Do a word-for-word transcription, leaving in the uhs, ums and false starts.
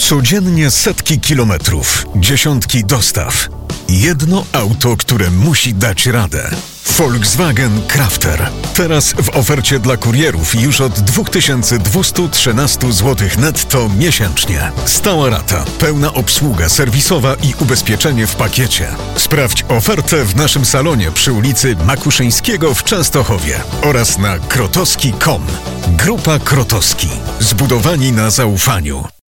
Codziennie setki kilometrów, dziesiątki dostaw. Jedno auto, które musi dać radę. Volkswagen Crafter. Teraz w ofercie dla kurierów już od dwa tysiące dwieście trzynaście złotych netto miesięcznie. Stała rata, pełna obsługa serwisowa i ubezpieczenie w pakiecie. Sprawdź ofertę w naszym salonie przy ulicy Makuszyńskiego w Częstochowie oraz na krotowski kropka com. Grupa Krotowski. Zbudowani na zaufaniu.